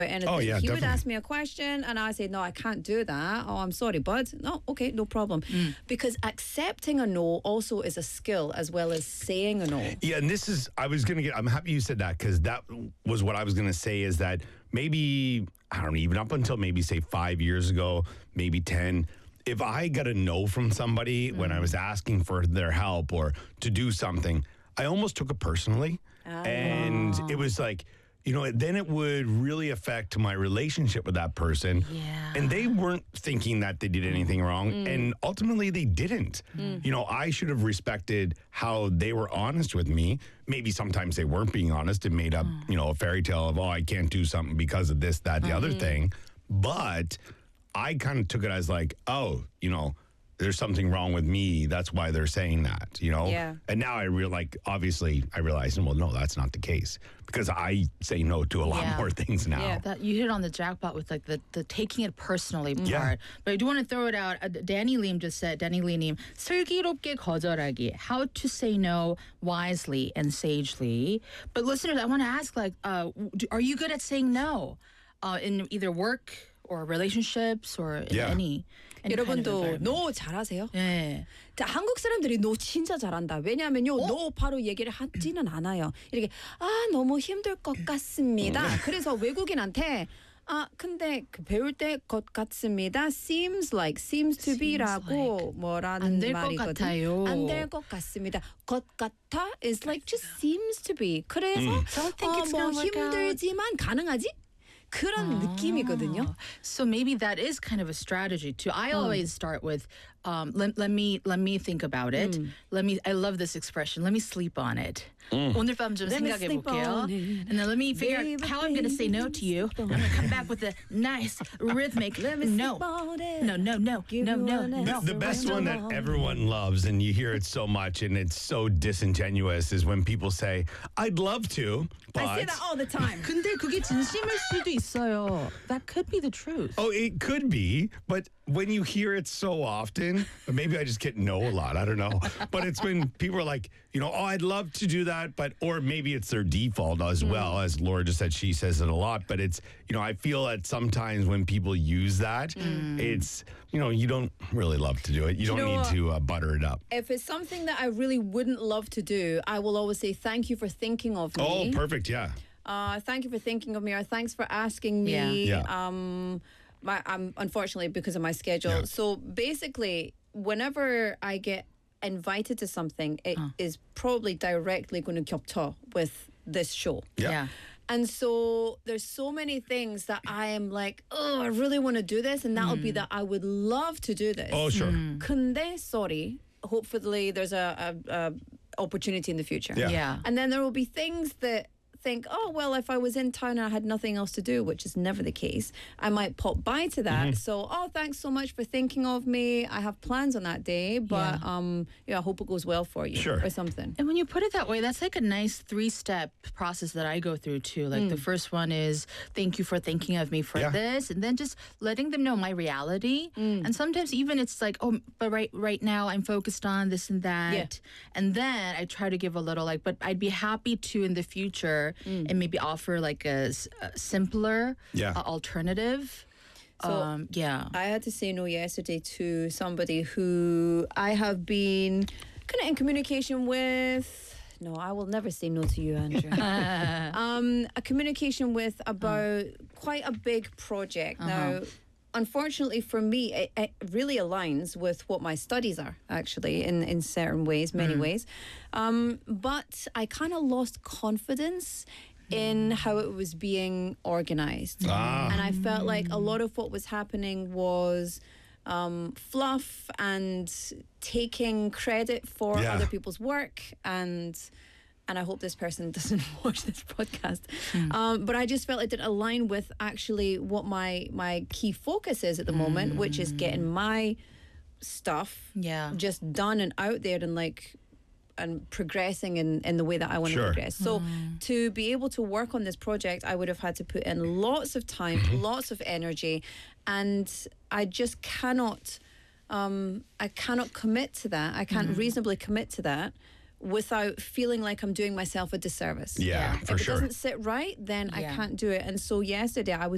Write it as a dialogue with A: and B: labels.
A: anything.
B: Oh, yeah,
A: he would
B: definitely.
A: ask me a question and I say, no, I can't do that. Oh, I'm sorry, bud. No, okay, no problem. Because accepting a no also is a skill as well as saying a no.
B: Yeah, and I'm happy you said that, because that was what I was going to say, is that maybe, I don't know, even up until maybe say 5 years ago, maybe 10, if I got a no from somebody when I was asking for their help or to do something, I almost took it personally. And it was like, then it would really affect my relationship with that person.
C: Yeah.
B: And they weren't thinking that they did anything wrong. And ultimately, they didn't. I should have respected how they were honest with me. Maybe sometimes they weren't being honest and made up, a fairy tale of, I can't do something because of this, that, the other thing. But I kind of took it as like, there's something wrong with me. That's why they're saying that,
A: Yeah.
B: And now I realize, well, no, that's not the case, because I say no to a lot more things now.
A: Yeah.
C: That you hit on the jackpot with like the taking it personally part.
B: Yeah.
C: But I do want to throw it out. Danny Lim just said, Danny Lim, 슬기롭게 거절하기, how to say no wisely and sagely. But listeners, I want to ask, are you good at saying no in either work or relationships or in
B: Yeah.
C: any kind of
A: 여러분도
C: environment?
A: no 잘하세요?
C: 네.
A: 자, 한국 사람들이 no 진짜 잘한다. 왜냐하면요, no 바로 얘기를 하지는 않아요. 이렇게 너무 힘들 것 같습니다. 그래서 외국인한테 근데 배울 때 것 같습니다. seems to be라고 뭐라는
C: 안 될 것
A: 말이거든.
C: 같아요.
A: 안 될 것 같습니다. 것 같아 is like just seems to be. 그래서
C: Don't think it's
A: 뭐
C: gonna work out.
A: 힘들지만 가능하지? 그런 느낌이거든요.
C: So maybe that is kind of a strategy too. I always start with, let me think about it. I love this expression. Let me sleep on it. 오늘 밤 좀
A: Let me
C: 생각해
A: sleep
C: 볼게요.
A: on it.
C: And then let me figure
A: Baby,
C: out how I'm going to say no to you. I'm going to come back with a nice rhythmic
A: Let me
C: no.
A: sleep on it.
C: No, no, no,
A: Give
C: no,
A: you
C: no,
A: an
C: no.
B: The best one that
A: Surrender.
B: everyone loves, and you hear it so much, and it's so disingenuous, is when people say, I'd love to, but...
A: I say that all the time.
C: 근데 그게 진심일 수도 있어요. That could be the truth.
B: Oh, it could be, but when you hear it so often, or maybe I just get no a lot, I don't know. But it's when people are like, I'd love to do that, or maybe it's their default as well. As Laura just said, she says it a lot, but it's, I feel that sometimes when people use that, it's, you don't really love to do it. You don't
A: know
B: need
A: what?
B: to butter it up.
A: If it's something that I really wouldn't love to do, I will always say thank you for thinking of me.
B: Oh, perfect, yeah.
A: Thank you for thinking of me, or thanks for asking me.
B: Yeah.
A: I'm unfortunately because of my schedule.
B: Yeah.
A: So basically, whenever I get invited to something, it is probably directly going to 겹쳐 with this show.
B: Yeah.
A: And so there's so many things that I am like, I really want to do this, and that'll be that I would love to do this.
B: Oh, sure.
A: 근데 sorry, hopefully there's a opportunity in the future.
B: Yeah.
C: Yeah.
A: And then there will be things that think, if I was in town and I had nothing else to do, which is never the case, I might pop by to that. So, thanks so much for thinking of me. I have plans on that day, but I hope it goes well for you,
B: Sure.
A: or something.
C: And when you put it that way, that's like a nice 3-step process that I go through too. Like the first one is thank you for thinking of me for
B: Yeah.
C: this, and then just letting them know my reality. And sometimes even it's like, but right now I'm focused on this and that.
A: Yeah.
C: And then I try to give a little but I'd be happy to in the future and maybe offer like a simpler alternative.
A: So
C: yeah.
A: I had to say no yesterday to somebody who I have been kind of in communication with. No, I will never say no to you, Andrew. A communication with about quite a big project. Now, unfortunately for me, it really aligns with what my studies are, actually, in certain ways, many ways. But I kind of lost confidence in how it was being organized. And I felt like a lot of what was happening was fluff and taking credit for
B: Yeah.
A: other people's work, and I hope this person doesn't watch this podcast. But I just felt it didn't align with actually what my key focus is at the moment, which is getting my stuff just done and out there and progressing in the way that I want to
B: Sure.
A: progress. So to be able to work on this project, I would have had to put in lots of time, lots of energy, and I just cannot commit to that. I can't reasonably commit to that without feeling like I'm doing myself a disservice.
B: Yeah, for
A: If
B: sure.
A: it doesn't sit right, then I can't do it. And so yesterday I was